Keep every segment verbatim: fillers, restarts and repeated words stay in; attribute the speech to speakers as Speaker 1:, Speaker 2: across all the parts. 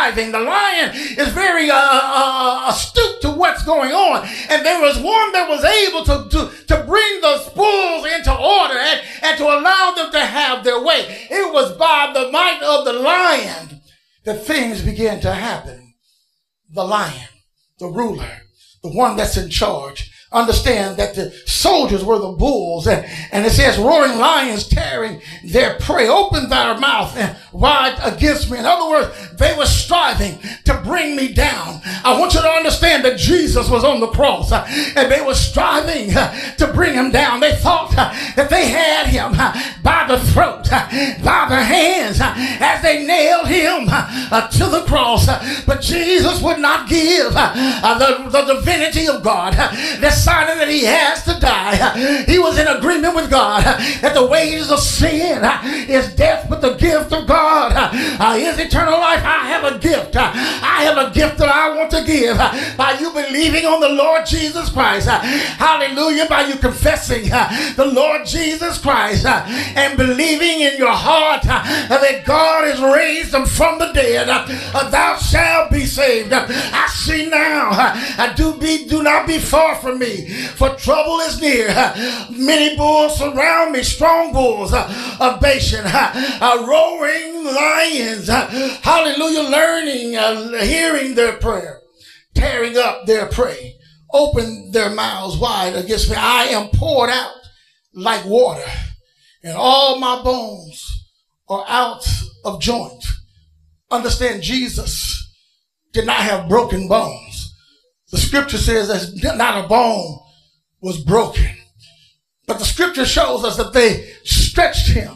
Speaker 1: striving. The lion is very uh, uh, astute to what's going on. And there was one that was able to, to, to bring those bulls into order and, and to allow them to have their way. It was by the might of the lion that things began to happen. The lion, the ruler, the one that's in charge. Understand that the soldiers were the bulls, and, and it says roaring lions tearing their prey. Open thy mouth and wide against me. In other words, they were striving to bring me down. I want you to understand that Jesus was on the cross, uh, and they were striving uh, to bring him down. They thought uh, that they had him uh, by the throat, uh, by the hands, uh, as they nailed him uh, uh, to the cross. Uh, but Jesus would not give uh, uh, the, the divinity of God. Uh, decided that he has to die. He was in agreement with God that the wages of sin is death, but the gift of God is eternal life. I have a gift. I have a gift that I want to give by you believing on the Lord Jesus Christ. Hallelujah. By you confessing the Lord Jesus Christ and believing in your heart that God has raised him from the dead, thou shalt be saved. I see now. I do be do not be far from me, for trouble is near. Many bulls surround me, strong bulls of Bashan, roaring lions, hallelujah, learning, uh, hearing their prayer, tearing up their prey, open their mouths wide against me. I am poured out like water, and all my bones are out of joint. Understand, Jesus did not have broken bones. The scripture says that not a bone was broken. But the scripture shows us that they stretched him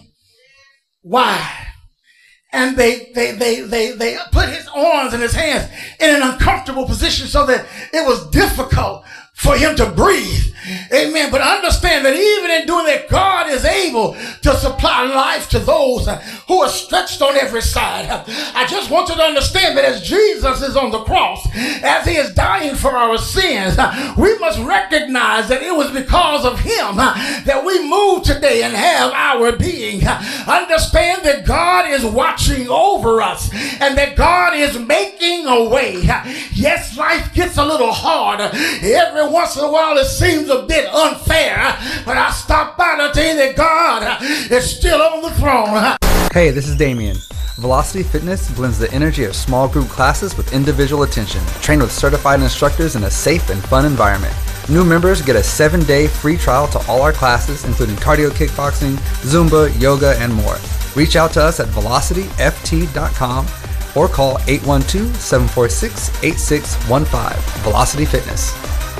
Speaker 1: wide. And they, they, they, they, they put his arms and his hands in an uncomfortable position so that it was difficult for him to breathe. Amen. But understand that even in doing that, God is able to supply life to those who are stretched on every side. I just want you to understand that as Jesus is on the cross, as he is dying for our sins, we must recognize that it was because of him that we move today and have our being. Understand that God is watching over us and that God is making a way. Yes, life gets a little hard. Every once in a while it seems a bit unfair, but I stop by to tell you that God is still on the throne.
Speaker 2: Hey, this is Damien. Velocity Fitness blends the energy of small group classes with individual attention, trained with certified instructors in a safe and fun environment. New members get a seven-day free trial to all our classes, including cardio kickboxing, Zumba, yoga, and more. Reach out to us at velocity f t dot com or call eight one two, seven four six, eight six one five. Velocity Fitness.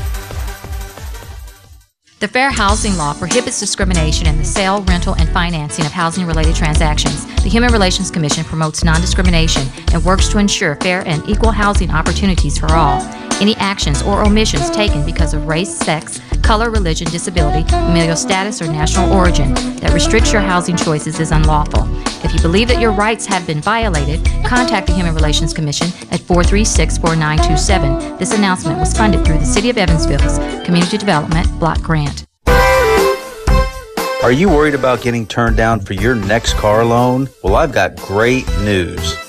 Speaker 3: The Fair Housing Law prohibits discrimination in the sale, rental, and financing of housing-related transactions. The Human Relations Commission promotes non-discrimination and works to ensure fair and equal housing opportunities for all. Any actions or omissions taken because of race, sex, color, religion, disability, familial status, or national origin that restricts your housing choices is unlawful. If you believe that your rights have been violated, contact the Human Relations Commission at four three six, four nine two seven. This announcement was funded through the City of Evansville's Community Development Block Grant.
Speaker 4: Are you worried about getting turned down for your next car loan? Well, I've got great news.